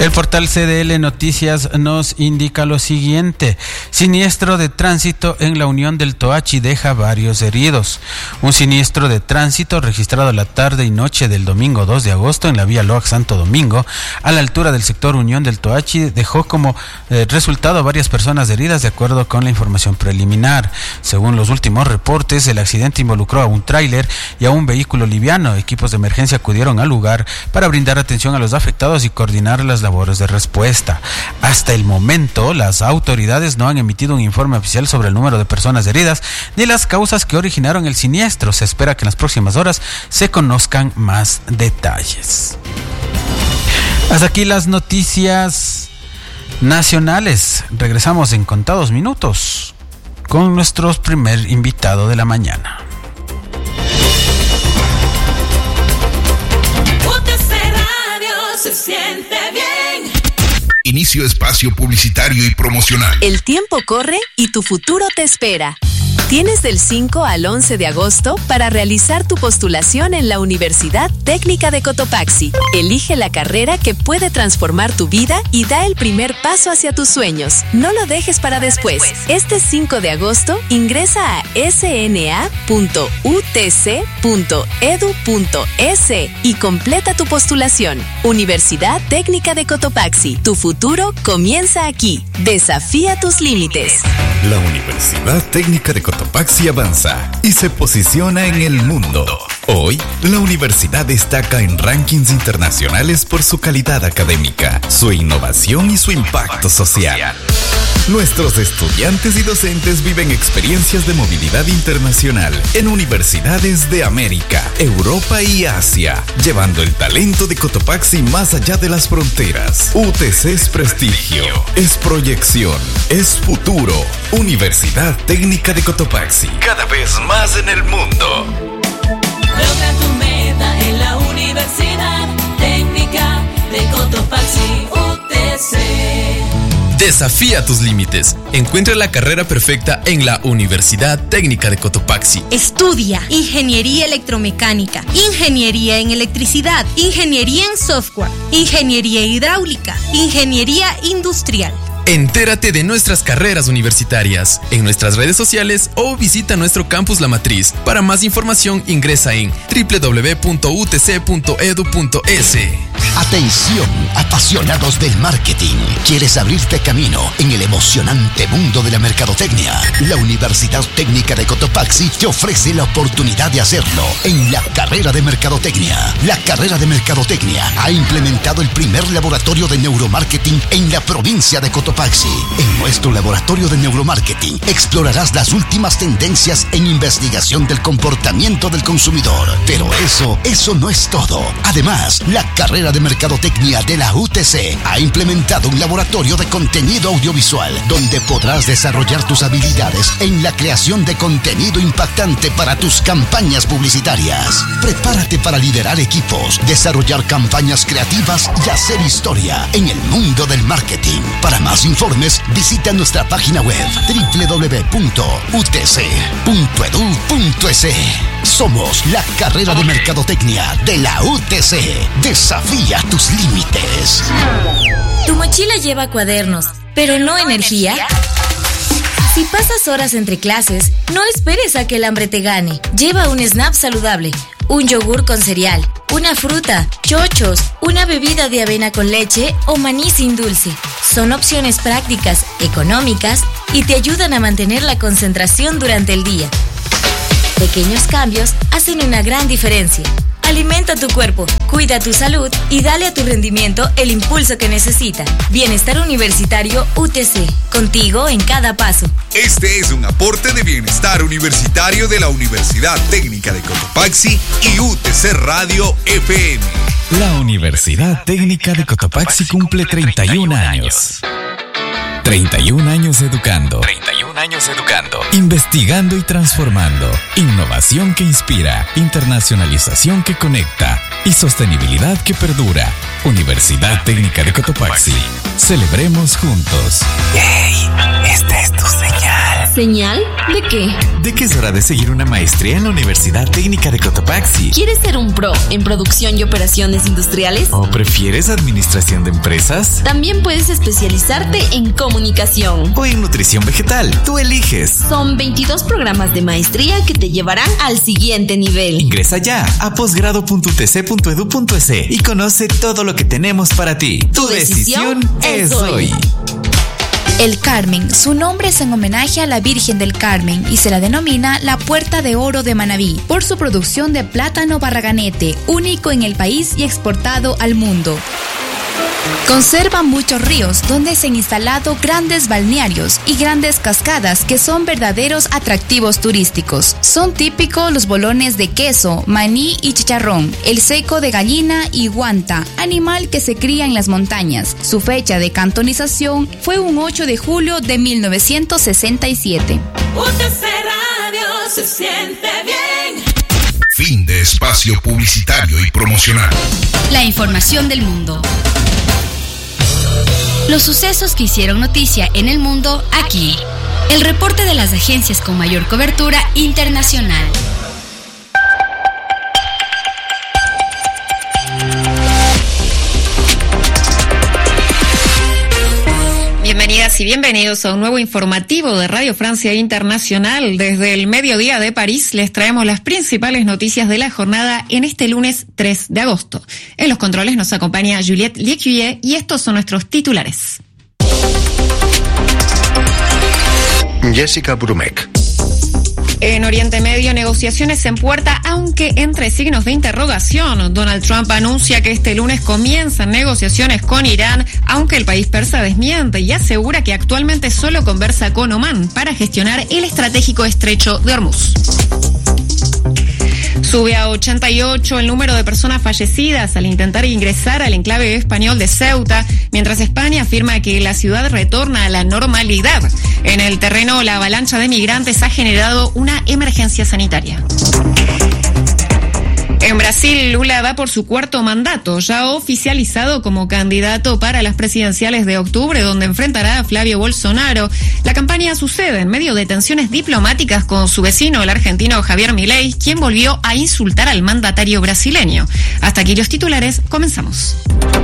El portal CDL Noticias nos indica lo siguiente: siniestro de tránsito en la Unión del Toachi deja varios heridos. Un siniestro de tránsito registrado la tarde y noche del domingo 2 de agosto en la vía Loac Santo Domingo, a la altura del sector Unión del Toachi, dejó como resultado a varias personas heridas, de acuerdo con la información preliminar. Según los últimos reportes, el accidente involucró a un tráiler y a un vehículo liviano. Equipos de emergencia acudieron al lugar para brindar atención a los afectados y coordinar las labores de respuesta. Hasta el momento, las autoridades no han emitido un informe oficial sobre el número de personas heridas ni las causas que originaron el siniestro. Se espera que en las próximas horas se conozcan más detalles. Hasta aquí las noticias nacionales. Regresamos en contados minutos con nuestro primer invitado de la mañana. UTC Radio se siente bien. Inicio espacio publicitario y promocional. El tiempo corre y tu futuro te espera. Tienes del 5 al 11 de agosto para realizar tu postulación en la Universidad Técnica de Cotopaxi. Elige la carrera que puede transformar tu vida y da el primer paso hacia tus sueños. No lo dejes para después. Este 5 de agosto ingresa a sna.utc.edu.es y completa tu postulación. Universidad Técnica de Cotopaxi. Tu futuro comienza aquí. Desafía tus límites. La Universidad Técnica de Cotopaxi avanza y se posiciona en el mundo. Hoy, la universidad destaca en rankings internacionales por su calidad académica, su innovación y su impacto social. Nuestros estudiantes y docentes viven experiencias de movilidad internacional en universidades de América, Europa y Asia, llevando el talento de Cotopaxi más allá de las fronteras. UTC es prestigio, es proyección, es futuro. Universidad Técnica de Cotopaxi, cada vez más en el mundo. Logra tu meta en la Universidad Técnica de Cotopaxi, UTC. Desafía tus límites. Encuentra la carrera perfecta en la Universidad Técnica de Cotopaxi. Estudia Ingeniería Electromecánica, Ingeniería en Electricidad, Ingeniería en Software, Ingeniería Hidráulica, Ingeniería Industrial. Entérate de nuestras carreras universitarias en nuestras redes sociales o visita nuestro campus La Matriz. Para más información ingresa en www.utc.edu.es. Atención, apasionados del marketing. ¿Quieres abrirte camino en el emocionante mundo de la mercadotecnia? La Universidad Técnica de Cotopaxi te ofrece la oportunidad de hacerlo en la carrera de mercadotecnia. La carrera de mercadotecnia ha implementado el primer laboratorio de neuromarketing en la provincia de Cotopaxi. En nuestro laboratorio de neuromarketing explorarás las últimas tendencias en investigación del comportamiento del consumidor. Pero eso no es todo. Además, la carrera de mercadotecnia de la UTC ha implementado un laboratorio de contenido audiovisual donde podrás desarrollar tus habilidades en la creación de contenido impactante para tus campañas publicitarias. Prepárate para liderar equipos, desarrollar campañas creativas y hacer historia en el mundo del marketing. Para más informes, visita nuestra página web www.utc.edu.es. Somos la carrera de mercadotecnia de la UTC. Desafía tus límites. Tu mochila lleva cuadernos, pero no energía. Si pasas horas entre clases, no esperes a que el hambre te gane. Lleva un snap saludable, un yogur con cereal, una fruta, chochos, una bebida de avena con leche o maní sin dulce. Son opciones prácticas, económicas y te ayudan a mantener la concentración durante el día. Pequeños cambios hacen una gran diferencia. Alimenta tu cuerpo, cuida tu salud y dale a tu rendimiento el impulso que necesita. Bienestar Universitario UTC, contigo en cada paso. Este es un aporte de bienestar universitario de la Universidad Técnica de Cotopaxi y UTC Radio FM. La Universidad Técnica de Cotopaxi cumple 31 años. 31 años educando. 31 años educando. Investigando y transformando. Innovación que inspira. Internacionalización que conecta. Y sostenibilidad que perdura. Universidad Técnica de Cotopaxi. Celebremos juntos. ¡Ey! Esta es tu señal. ¿Señal? ¿De qué? De que es hora de seguir una maestría en la Universidad Técnica de Cotopaxi. ¿Quieres ser un pro en producción y operaciones industriales? ¿O prefieres administración de empresas? También puedes especializarte en comunicación. ¿O en nutrición vegetal? Tú eliges. Son 22 programas de maestría que te llevarán al siguiente nivel. Ingresa ya a posgrado.utc.edu.es y conoce todo lo que tenemos para ti. Tu decisión es hoy. El Carmen, su nombre es en homenaje a la Virgen del Carmen y se la denomina la Puerta de Oro de Manabí por su producción de plátano barraganete, único en el país y exportado al mundo. Conserva muchos ríos donde se han instalado grandes balnearios y grandes cascadas que son verdaderos atractivos turísticos. Son típicos los bolones de queso, maní y chicharrón, el seco de gallina y guanta, animal que se cría en las montañas. Su fecha de cantonización fue un 8 de julio de 1967. UTC Radio se siente bien. Fin de espacio publicitario y promocional. La información del mundo. Los sucesos que hicieron noticia en el mundo aquí. El reporte de las agencias con mayor cobertura internacional. Bienvenidas y bienvenidos a un nuevo informativo de Radio Francia Internacional. Desde el mediodía de París les traemos las principales noticias de la jornada en este lunes 3 de agosto. En los controles nos acompaña Juliette Liecuyer y estos son nuestros titulares. Jessica Brumek. En Oriente Medio, negociaciones en puerta, aunque entre signos de interrogación. Donald Trump anuncia que este lunes comienzan negociaciones con Irán, aunque el país persa desmiente y asegura que actualmente solo conversa con Omán para gestionar el estratégico estrecho de Hormuz. Sube a 88 el número de personas fallecidas al intentar ingresar al enclave español de Ceuta, mientras España afirma que la ciudad retorna a la normalidad. En el terreno, la avalancha de migrantes ha generado una emergencia sanitaria. En Brasil, Lula va por su cuarto mandato, ya oficializado como candidato para las presidenciales de octubre, donde enfrentará a Flavio Bolsonaro. La campaña sucede en medio de tensiones diplomáticas con su vecino, el argentino Javier Milei, quien volvió a insultar al mandatario brasileño. Hasta aquí los titulares, comenzamos.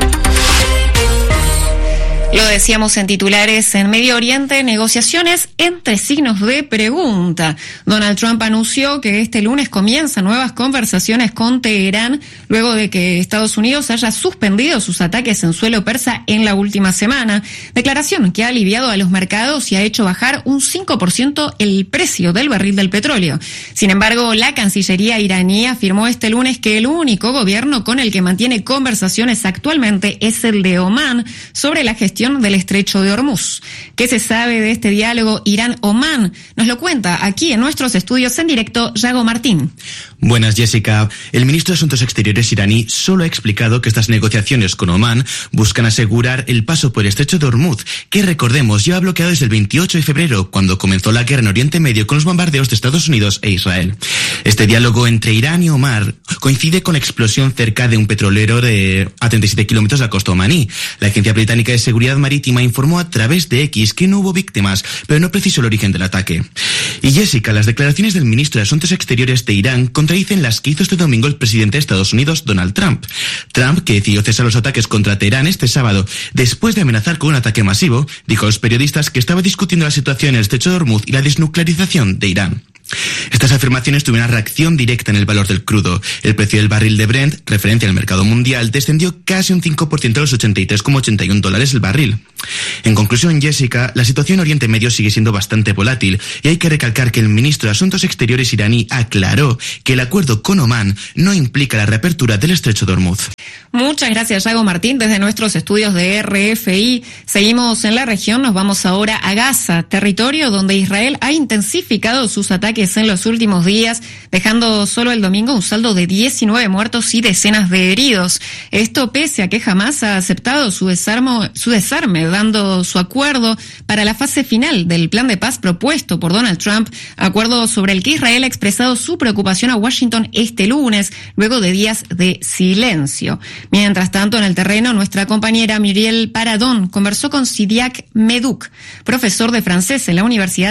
Lo decíamos en titulares, en Medio Oriente, negociaciones entre signos de pregunta. Donald Trump anunció que este lunes comienzan nuevas conversaciones con Teherán, luego de que Estados Unidos haya suspendido sus ataques en suelo persa en la última semana. Declaración que ha aliviado a los mercados y ha hecho bajar un 5% el precio del barril del petróleo. Sin embargo, la Cancillería iraní afirmó este lunes que el único gobierno con el que mantiene conversaciones actualmente es el de Omán sobre la gestión del estrecho de Hormuz. ¿Qué se sabe de este diálogo Irán-Omán? Nos lo cuenta aquí en nuestros estudios en directo Yago Martín. Buenas, Jessica. El ministro de Asuntos Exteriores iraní solo ha explicado que estas negociaciones con Omán buscan asegurar el paso por el estrecho de Hormuz, que recordemos lleva bloqueado desde el 28 de febrero, cuando comenzó la guerra en Oriente Medio con los bombardeos de Estados Unidos e Israel. Este diálogo entre Irán y Omán coincide con la explosión cerca de un petrolero a 37 kilómetros de la costa omaní. La Agencia Británica de Seguridad Marítima informó a través de X que no hubo víctimas, pero no precisó el origen del ataque. Y Jessica, las declaraciones del ministro de Asuntos Exteriores de Irán contradicen las que hizo este domingo el presidente de Estados Unidos, Donald Trump. Trump, que decidió cesar los ataques contra Teherán este sábado, después de amenazar con un ataque masivo, dijo a los periodistas que estaba discutiendo la situación en el estrecho de Hormuz y la desnuclearización de Irán. Estas afirmaciones tuvieron una reacción directa en el valor del crudo. El precio del barril de Brent, referencia al mercado mundial, descendió casi un 5% a los $83,81 el barril. En conclusión, Jessica, la situación en Oriente Medio sigue siendo bastante volátil y hay que recalcar que el ministro de Asuntos Exteriores iraní aclaró que el acuerdo con Omán no implica la reapertura del estrecho de Hormuz. Muchas gracias, Yago Martín, desde nuestros estudios de RFI. Seguimos en la región, nos vamos ahora a Gaza, territorio donde Israel ha intensificado sus ataques en los últimos días, dejando solo el domingo un saldo de 19 muertos y decenas de heridos. Esto pese a que Hamás ha aceptado su desarme, dando su acuerdo para la fase final del plan de paz propuesto por Donald Trump, acuerdo sobre el que Israel ha expresado su preocupación a Washington este lunes, luego de días de silencio. Mientras tanto, en el terreno, nuestra compañera Muriel Paradón conversó con Sidiak Medouk, profesor de francés en la Universidad de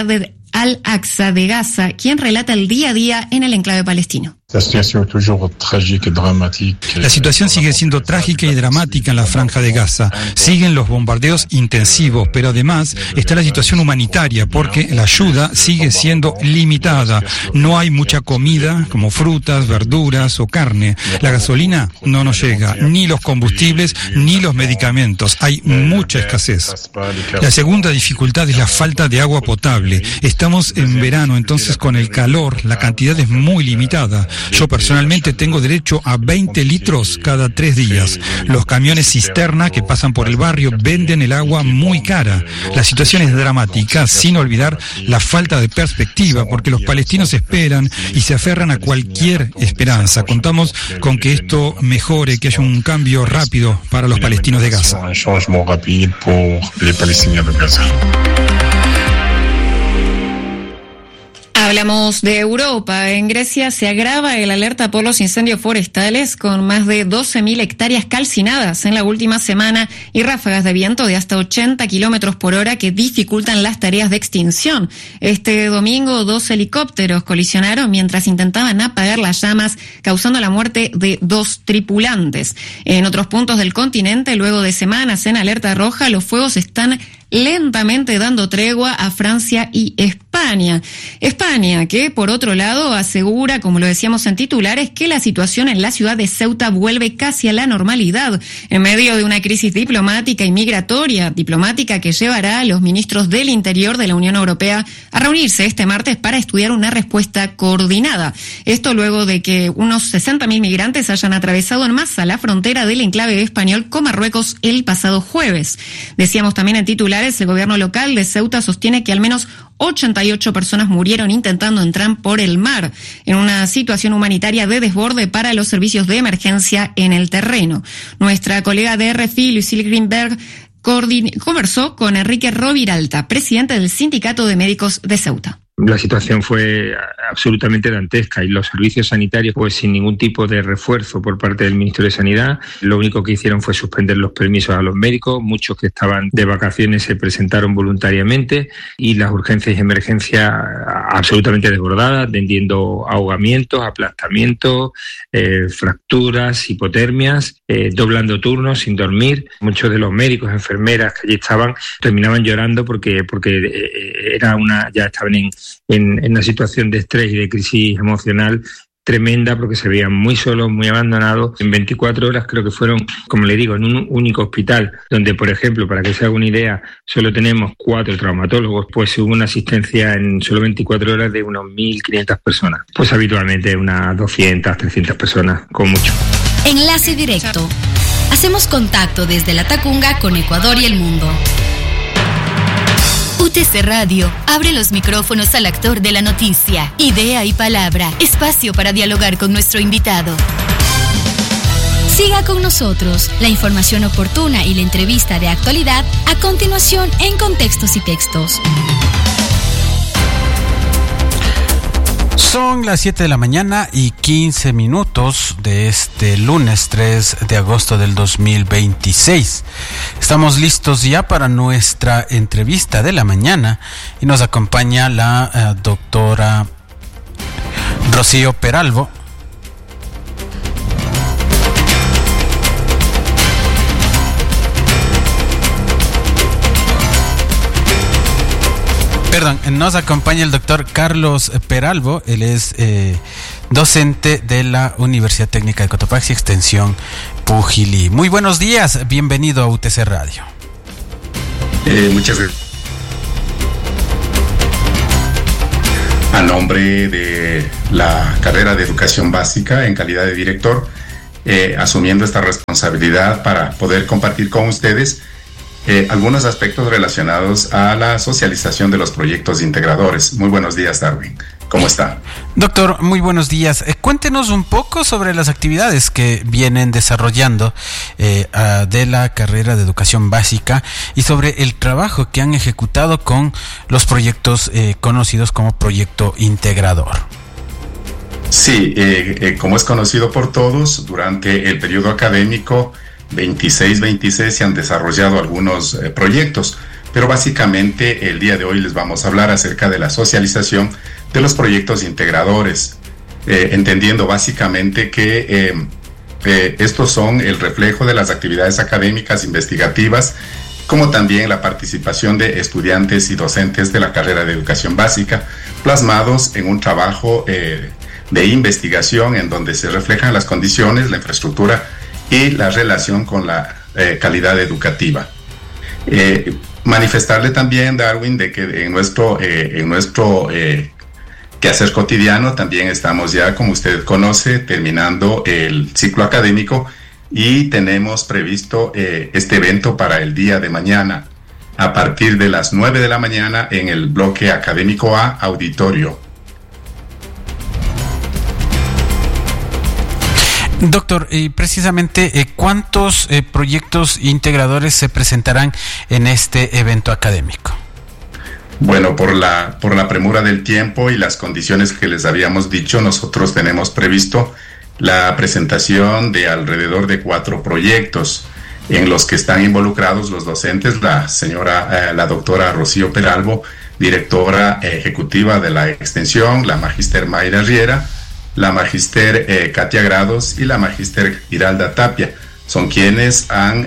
Al-Aqsa de Gaza, quien relata el día a día en el enclave palestino. La situación sigue siendo trágica y dramática en la Franja de Gaza. Siguen los bombardeos intensivos, pero además está la situación humanitaria, porque la ayuda sigue siendo limitada. No hay mucha comida, como frutas, verduras o carne. La gasolina no nos llega, ni los combustibles, ni los medicamentos. Hay mucha escasez. La segunda dificultad es la falta de agua potable. Estamos en verano, entonces con el calor la cantidad es muy limitada. Yo personalmente tengo derecho a 20 litros cada 3 días. Los camiones cisterna que pasan por el barrio venden el agua muy cara. La situación es dramática, sin olvidar la falta de perspectiva, porque los palestinos esperan y se aferran a cualquier esperanza. Contamos con que esto mejore, que haya un cambio rápido para los palestinos de Gaza. Hablamos de Europa. En Grecia se agrava el alerta por los incendios forestales, con más de 12.000 hectáreas calcinadas en la última semana y ráfagas de viento de hasta 80 kilómetros por hora que dificultan las tareas de extinción. Este domingo 2 helicópteros colisionaron mientras intentaban apagar las llamas, causando la muerte de 2 tripulantes. En otros puntos del continente, luego de semanas en alerta roja, los fuegos están lentamente dando tregua a Francia y España. España, que por otro lado asegura, como lo decíamos en titulares, que la situación en la ciudad de Ceuta vuelve casi a la normalidad en medio de una crisis diplomática y migratoria, diplomática que llevará a los ministros del Interior de la Unión Europea a reunirse este martes para estudiar una respuesta coordinada. Esto luego de que unos 60.000 migrantes hayan atravesado en masa la frontera del enclave español con Marruecos el pasado jueves. Decíamos también en titulares, el gobierno local de Ceuta sostiene que al menos 88 personas murieron intentando entrar por el mar, en una situación humanitaria de desborde para los servicios de emergencia en el terreno. Nuestra colega de RFI, Lucille Greenberg, conversó con Enrique Roviralta, presidente del Sindicato de Médicos de Ceuta. La situación fue absolutamente dantesca y los servicios sanitarios, pues sin ningún tipo de refuerzo por parte del Ministerio de Sanidad, lo único que hicieron fue suspender los permisos a los médicos. Muchos que estaban de vacaciones se presentaron voluntariamente y las urgencias y emergencias absolutamente desbordadas, tendiendo ahogamientos, aplastamientos, fracturas, hipotermias, doblando turnos sin dormir. Muchos de los médicos, enfermeras que allí estaban terminaban llorando porque ya estaban en una situación de estrés y de crisis emocional tremenda, porque se veían muy solos, muy abandonados. En 24 horas creo que fueron, como le digo, en un único hospital, donde, por ejemplo, para que se haga una idea, solo tenemos 4 traumatólogos, pues hubo una asistencia en solo 24 horas de unos 1.500 personas. Pues habitualmente unas 200, 300 personas, con mucho. Enlace directo. Hacemos contacto desde la Tacunga con Ecuador y el mundo. UTC Radio abre los micrófonos al actor de la noticia. Idea y palabra. Espacio para dialogar con nuestro invitado. Siga con nosotros. La información oportuna y la entrevista de actualidad a continuación en Contextos y Textos. Son las 7 de la mañana y 15 minutos de este lunes 3 de agosto del 2026. Estamos listos ya para nuestra entrevista de la mañana y nos acompaña la doctora Rocío Peralvo. Perdón, nos acompaña el doctor Carlos Peralvo. Él es docente de la Universidad Técnica de Cotopaxi, extensión Pujilí. Muy buenos días, bienvenido a UTC Radio. Muchas gracias. A nombre de la carrera de Educación Básica en calidad de director, asumiendo esta responsabilidad para poder compartir con ustedes algunos aspectos relacionados a la socialización de los proyectos integradores. Muy buenos días, Darwin. ¿Cómo está? Doctor, muy buenos días. Cuéntenos un poco sobre las actividades que vienen desarrollando de la carrera de Educación Básica y sobre el trabajo que han ejecutado con los proyectos conocidos como Proyecto Integrador. Sí, como es conocido por todos, durante el periodo académico 26-26 se han desarrollado algunos proyectos. pero básicamente el día de hoy les vamos a hablar acerca de la socialización de los proyectos integradores, entendiendo básicamente que estos son el reflejo de las actividades académicas investigativas, como también la participación de estudiantes y docentes de la carrera de educación básica, plasmados en un trabajo de investigación en donde se reflejan las condiciones, la infraestructura y la relación con la calidad educativa. Manifestarle también, Darwin, de que en nuestro quehacer cotidiano también estamos ya, como usted conoce, terminando el ciclo académico y tenemos previsto este evento para el día de mañana a partir de las 9 de la mañana en el bloque académico A, auditorio. Doctor, y precisamente, ¿cuántos proyectos integradores se presentarán en este evento académico? Bueno, por la premura del tiempo y las condiciones que les habíamos dicho, nosotros tenemos previsto la presentación de alrededor de 4 proyectos en los que están involucrados los docentes, la doctora Rocío Peralbo, directora ejecutiva de la extensión, la magíster Mayra Riera, la magíster Katia Grados y la magíster Giralda Tapia. Son quienes han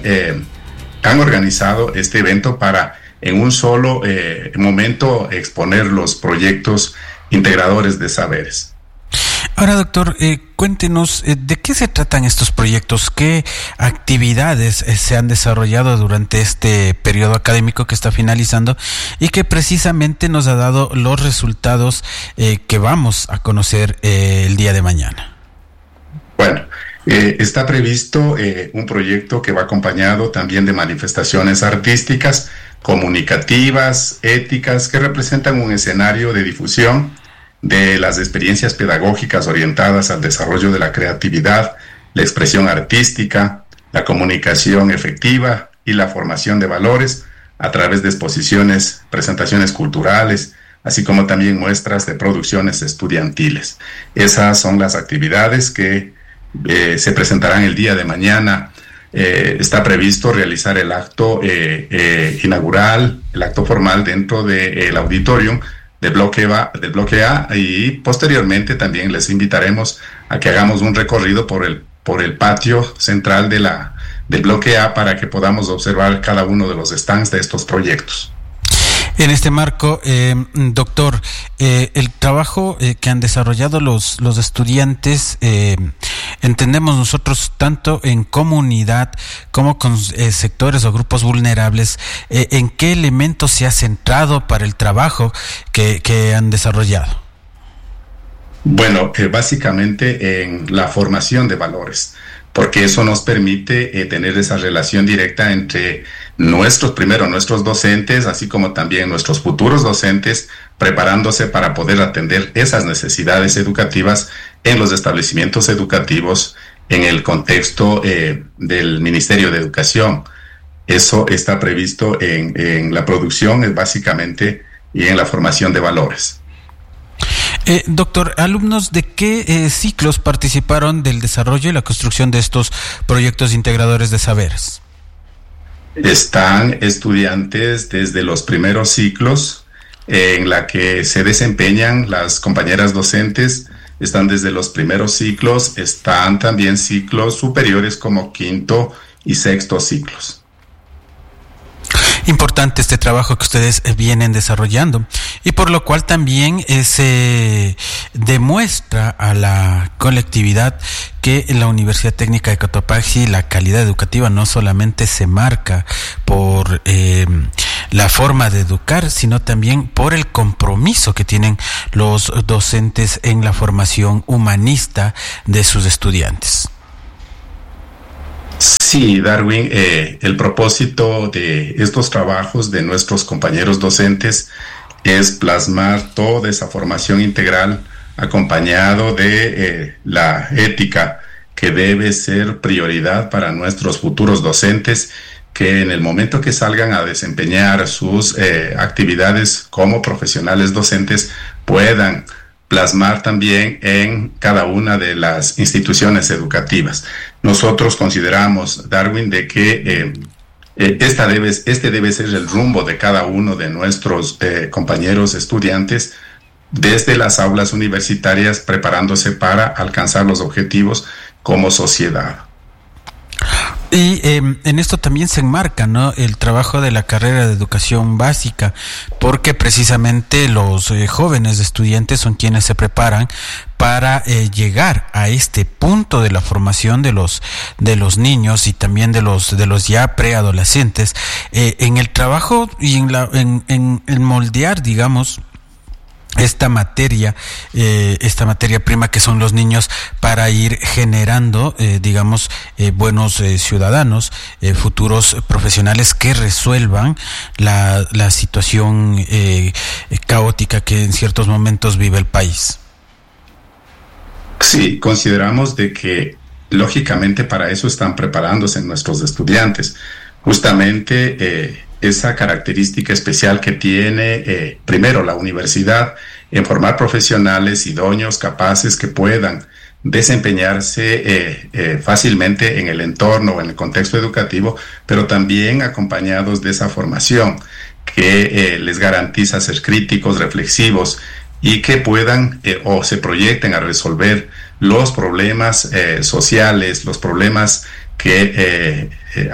organizado este evento para en un solo momento exponer los proyectos integradores de saberes. Ahora, doctor, cuéntenos de qué se tratan estos proyectos, qué actividades se han desarrollado durante este periodo académico que está finalizando y que precisamente nos ha dado los resultados que vamos a conocer el día de mañana. Bueno, está previsto un proyecto que va acompañado también de manifestaciones artísticas, comunicativas, éticas, que representan un escenario de difusión de las experiencias pedagógicas orientadas al desarrollo de la creatividad, la expresión artística, la comunicación efectiva y la formación de valores a través de exposiciones, presentaciones culturales, así como también muestras de producciones estudiantiles. Esas son las actividades que se presentarán el día de mañana. Está previsto realizar el acto inaugural, el acto formal dentro del auditorium del bloque A, y posteriormente también les invitaremos a que hagamos un recorrido por el patio central del bloque A para que podamos observar cada uno de los stands de estos proyectos. En este marco, doctor, el trabajo que han desarrollado los estudiantes, entendemos nosotros tanto en comunidad como con sectores o grupos vulnerables, ¿en qué elementos se ha centrado para el trabajo que han desarrollado? Bueno, básicamente en la formación de valores, porque eso nos permite tener esa relación directa entre nuestros docentes, así como también nuestros futuros docentes, preparándose para poder atender esas necesidades educativas en los establecimientos educativos en el contexto del Ministerio de Educación. Eso está previsto en la producción, básicamente, y en la formación de valores. Doctor, ¿alumnos de qué ciclos participaron del desarrollo y la construcción de estos proyectos integradores de saberes? Están estudiantes desde los primeros ciclos en la que se desempeñan las compañeras docentes, están desde los primeros ciclos, están también ciclos superiores como quinto y sexto ciclos. Importante este trabajo que ustedes vienen desarrollando y por lo cual también se demuestra a la colectividad que en la Universidad Técnica de Cotopaxi la calidad educativa no solamente se marca por la forma de educar, sino también por el compromiso que tienen los docentes en la formación humanista de sus estudiantes. Sí, Darwin, el propósito de estos trabajos de nuestros compañeros docentes es plasmar toda esa formación integral acompañado de la ética que debe ser prioridad para nuestros futuros docentes, que en el momento que salgan a desempeñar sus actividades como profesionales docentes puedan plasmar también en cada una de las instituciones educativas. Nosotros consideramos, Darwin, de que Este debe ser el rumbo de cada uno de nuestros compañeros estudiantes desde las aulas universitarias, preparándose para alcanzar los objetivos como sociedad. Y en esto también se enmarca, ¿no?, el trabajo de la carrera de educación básica, porque precisamente los jóvenes estudiantes son quienes se preparan para llegar a este punto de la formación de los niños y también de los ya preadolescentes en el trabajo y en moldear, digamos, esta materia prima que son los niños, para ir generando, buenos ciudadanos, futuros profesionales que resuelvan la situación caótica que en ciertos momentos vive el país. Sí, consideramos de que lógicamente para eso están preparándose nuestros estudiantes. Justamente esa característica especial que tiene primero la universidad en formar profesionales idóneos, capaces, que puedan desempeñarse fácilmente en el entorno o en el contexto educativo, pero también acompañados de esa formación que les garantiza ser críticos, reflexivos, y que puedan o se proyecten a resolver los problemas sociales, los problemas que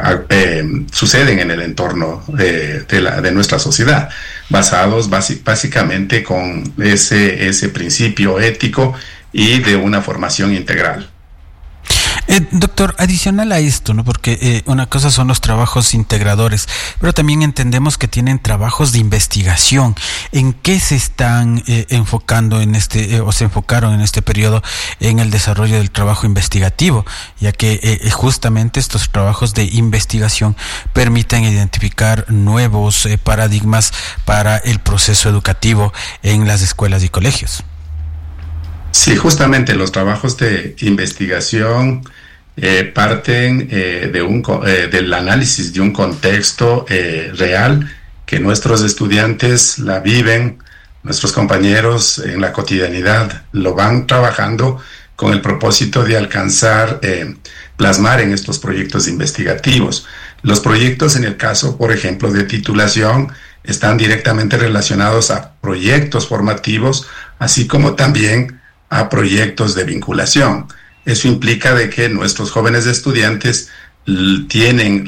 suceden en el entorno de nuestra sociedad, basados básicamente con ese principio ético y de una formación integral. Doctor, adicional a esto, ¿no?, porque una cosa son los trabajos integradores, pero también entendemos que tienen trabajos de investigación. ¿En qué se están enfocando o se enfocaron en este periodo en el desarrollo del trabajo investigativo? Ya que justamente estos trabajos de investigación permiten identificar nuevos paradigmas para el proceso educativo en las escuelas y colegios. Sí, justamente los trabajos de investigación parten del análisis de un contexto real que nuestros estudiantes la viven, nuestros compañeros en la cotidianidad lo van trabajando con el propósito de alcanzar, plasmar en estos proyectos investigativos. Los proyectos, en el caso, por ejemplo, de titulación, están directamente relacionados a proyectos formativos, así como también a proyectos de vinculación. Eso implica de que nuestros jóvenes estudiantes tienen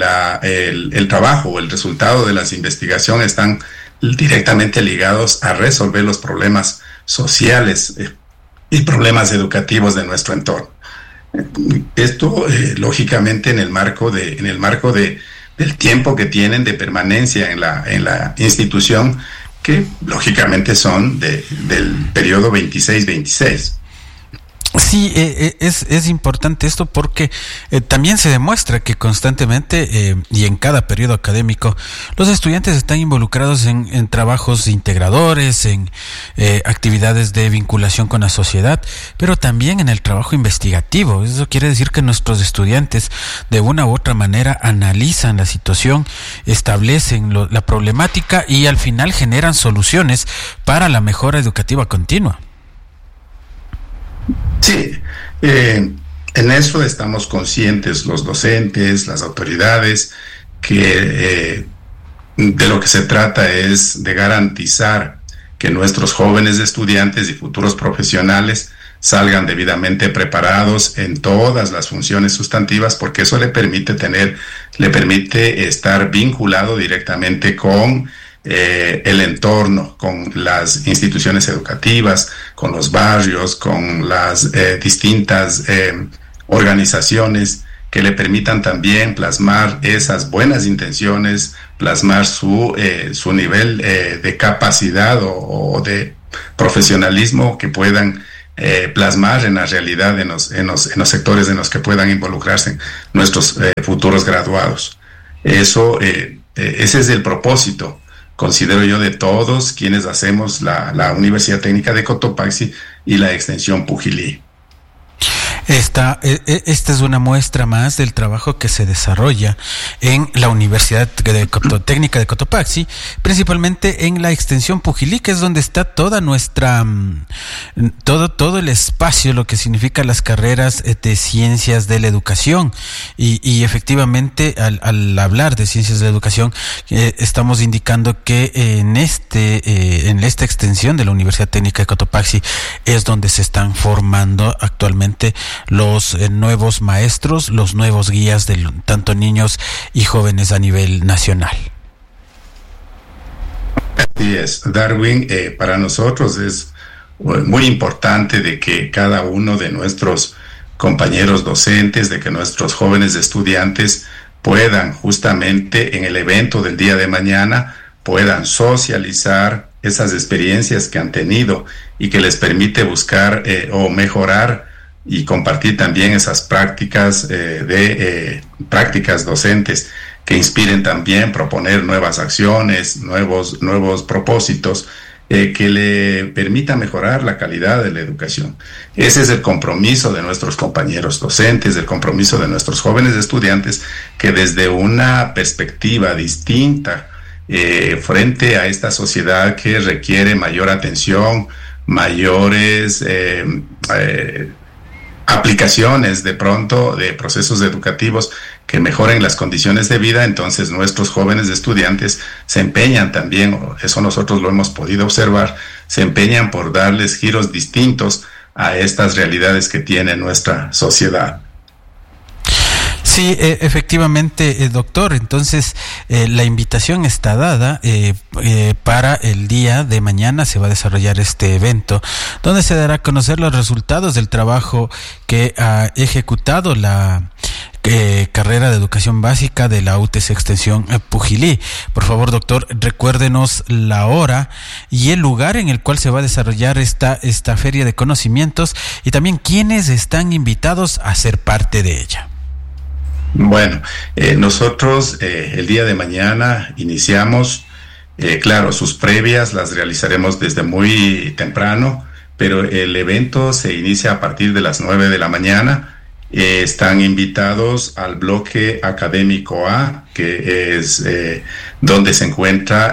el trabajo o el resultado de las investigaciones están directamente ligados a resolver los problemas sociales y problemas educativos de nuestro entorno. Esto lógicamente en el marco del tiempo que tienen de permanencia en la institución, que lógicamente son del periodo 26-26. Sí, es importante esto porque también se demuestra que constantemente y en cada periodo académico los estudiantes están involucrados en trabajos integradores, en actividades de vinculación con la sociedad, pero también en el trabajo investigativo. Eso quiere decir que nuestros estudiantes de una u otra manera analizan la situación, establecen la problemática y al final generan soluciones para la mejora educativa continua. Sí, en eso estamos conscientes los docentes, las autoridades, que de lo que se trata es de garantizar que nuestros jóvenes estudiantes y futuros profesionales salgan debidamente preparados en todas las funciones sustantivas, porque eso le permite estar vinculado directamente con el entorno, con las instituciones educativas, con los barrios, con las distintas organizaciones que le permitan también plasmar esas buenas intenciones, plasmar su nivel de capacidad o de profesionalismo que puedan plasmar en la realidad en los sectores en los que puedan involucrarse nuestros futuros graduados. Ese es el propósito, considero yo, de todos quienes hacemos la Universidad Técnica de Cotopaxi y la Extensión Pujilí. Esta es una muestra más del trabajo que se desarrolla en la Universidad Técnica de Cotopaxi, principalmente en la extensión Pujilí, que es donde está toda nuestra todo el espacio, lo que significa las carreras de ciencias de la educación, y efectivamente al hablar de ciencias de la educación estamos indicando que en esta extensión de la Universidad Técnica de Cotopaxi es donde se están formando actualmente los nuevos maestros, los nuevos guías de tanto niños y jóvenes a nivel nacional. Así es, Darwin, para nosotros es muy importante de que cada uno de nuestros compañeros docentes, de que nuestros jóvenes estudiantes puedan justamente en el evento del día de mañana, puedan socializar esas experiencias que han tenido y que les permite buscar o mejorar y compartir también esas prácticas prácticas docentes que inspiren también, proponer nuevas acciones, nuevos propósitos que le permitan mejorar la calidad de la educación. Ese es el compromiso de nuestros compañeros docentes, el compromiso de nuestros jóvenes estudiantes, que desde una perspectiva distinta frente a esta sociedad que requiere mayor atención, mayores aplicaciones de pronto de procesos educativos que mejoren las condiciones de vida, entonces nuestros jóvenes estudiantes se empeñan también, eso nosotros lo hemos podido observar, se empeñan por darles giros distintos a estas realidades que tiene nuestra sociedad. Sí, efectivamente, doctor. Entonces, la invitación está dada para el día de mañana. Se va a desarrollar este evento donde se dará a conocer los resultados del trabajo que ha ejecutado la carrera de educación básica de la UTC Extensión Pujilí. Por favor, doctor, recuérdenos la hora y el lugar en el cual se va a desarrollar esta feria de conocimientos y también quiénes están invitados a ser parte de ella. Bueno, nosotros el día de mañana iniciamos, claro, sus previas las realizaremos desde muy temprano, pero el evento se inicia a partir de las 9 de la mañana. Están invitados al bloque académico A, que es donde se encuentra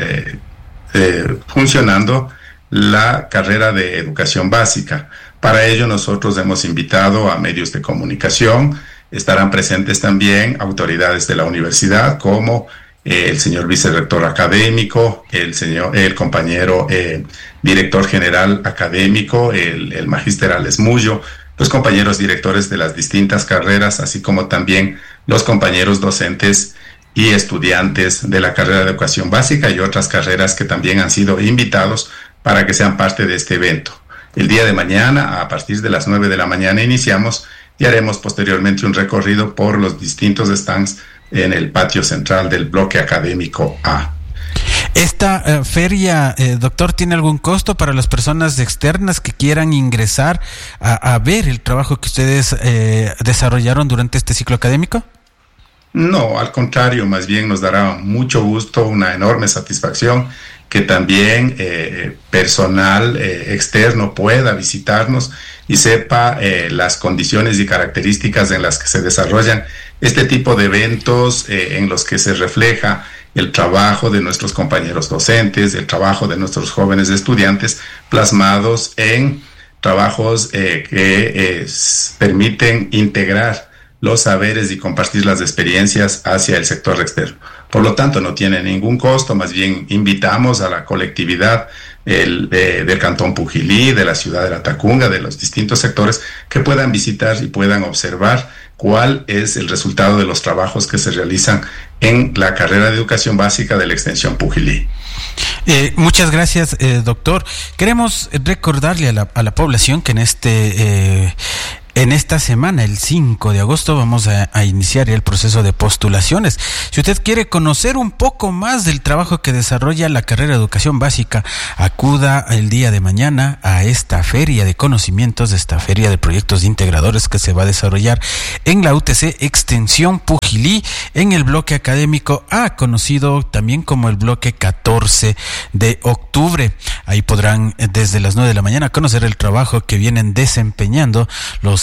funcionando la carrera de educación básica. Para ello nosotros hemos invitado a medios de comunicación. Estarán presentes también autoridades de la universidad como el señor vicerrector académico, el compañero director general académico, el magíster Alex Mullo, los compañeros directores de las distintas carreras, así como también los compañeros docentes y estudiantes de la carrera de educación básica y otras carreras que también han sido invitados para que sean parte de este evento. El día de mañana, a partir de las 9 de la mañana, iniciamos y haremos posteriormente un recorrido por los distintos stands en el patio central del bloque académico A. ¿Esta feria, doctor, tiene algún costo para las personas externas que quieran ingresar a ver el trabajo que ustedes desarrollaron durante este ciclo académico? No, al contrario, más bien nos dará mucho gusto, una enorme satisfacción que también personal externo pueda visitarnos y sepa las condiciones y características en las que se desarrollan este tipo de eventos en los que se refleja el trabajo de nuestros compañeros docentes, el trabajo de nuestros jóvenes estudiantes plasmados en trabajos que permiten integrar los saberes y compartir las experiencias hacia el sector externo. Por lo tanto, no tiene ningún costo, más bien invitamos a la colectividad del Cantón Pujilí, de la ciudad de La Tacunga, de los distintos sectores, que puedan visitar y puedan observar cuál es el resultado de los trabajos que se realizan en la carrera de educación básica de la extensión Pujilí. Muchas gracias, doctor. Queremos recordarle a la población que en esta semana, el 5 de agosto, vamos a iniciar el proceso de postulaciones. Si usted quiere conocer un poco más del trabajo que desarrolla la carrera de educación básica, acuda el día de mañana a esta feria de conocimientos, esta feria de proyectos integradores que se va a desarrollar en la UTC Extensión Pujilí, en el bloque académico A, conocido también como el bloque 14 de octubre. Ahí podrán desde las 9 de la mañana conocer el trabajo que vienen desempeñando los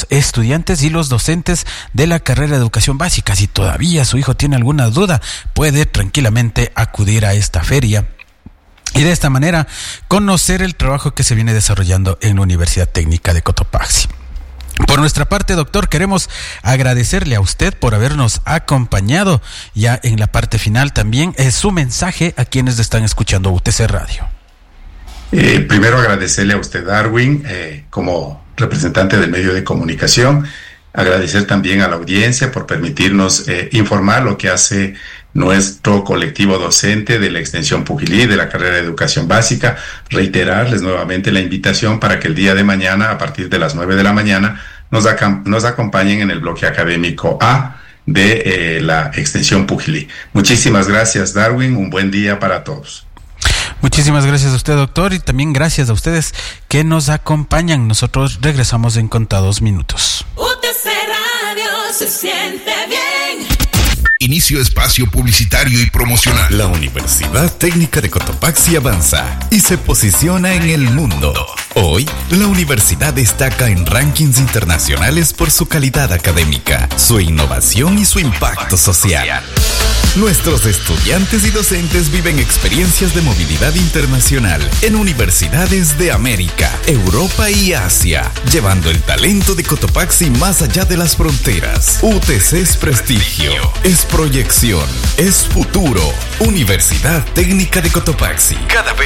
los estudiantes y los docentes de la carrera de educación básica. Si todavía su hijo tiene alguna duda, puede tranquilamente acudir a esta feria y de esta manera conocer el trabajo que se viene desarrollando en la Universidad Técnica de Cotopaxi. Por nuestra parte, doctor, queremos agradecerle a usted por habernos acompañado ya en la parte final. También es su mensaje a quienes están escuchando UTC Radio. Primero agradecerle a usted, Darwin, como representante del medio de comunicación. Agradecer también a la audiencia por permitirnos informar lo que hace nuestro colectivo docente de la extensión Pujilí, de la carrera de educación básica. Reiterarles nuevamente la invitación para que el día de mañana, a partir de las 9 de la mañana, nos acompañen en el bloque académico A de la extensión Pujilí. Muchísimas gracias, Darwin. Un buen día para todos. Muchísimas gracias a usted, doctor, y también gracias a ustedes que nos acompañan. Nosotros regresamos en contados minutos. UTC Radio se siente bien. Inicio espacio publicitario y promocional. La Universidad Técnica de Cotopaxi avanza y se posiciona en el mundo. Hoy, la universidad destaca en rankings internacionales por su calidad académica, su innovación y su impacto social. Nuestros estudiantes y docentes viven experiencias de movilidad internacional en universidades de América, Europa y Asia, llevando el talento de Cotopaxi más allá de las fronteras. UTC es prestigio, es proyección, es futuro. Universidad Técnica de Cotopaxi. Cada vez